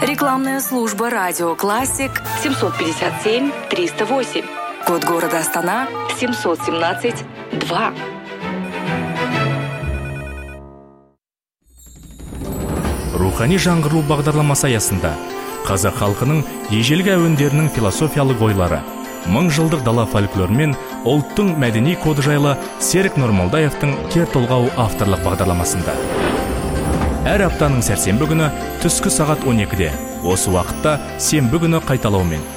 Рекламная служба «Радио Классик» 757-308. Код города Астана 717-2. Рухани жаңғыру бағдарламасы аясында қазақ халқының ежелгі әуендерінің философиялық ойлары, мың жылдық дала фольклоры мен ұлттың мәдени коды жайлы Серік Нұрмалдаевтың кер толғау авторлық бағдарламасында. Әр аптаның сәрсенбі күні түскі сағат 12-де, осы уақытта сенбі күні қайталаумен